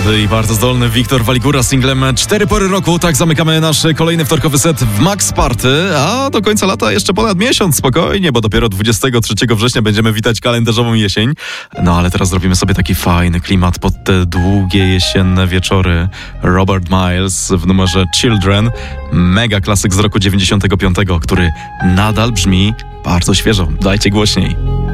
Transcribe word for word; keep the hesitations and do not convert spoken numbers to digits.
Młody i bardzo zdolny Wiktor Waligura z singlem Cztery pory roku. Tak zamykamy nasz kolejny wtorkowy set w Max Party, a do końca lata jeszcze ponad miesiąc, spokojnie, bo dopiero dwudziestego trzeciego września będziemy witać kalendarzową jesień. No ale teraz zrobimy sobie taki fajny klimat pod te długie jesienne wieczory. Robert Miles w numerze Children, mega klasyk z roku dziewięćdziesiątego piątego, który nadal brzmi bardzo świeżo. Dajcie głośniej.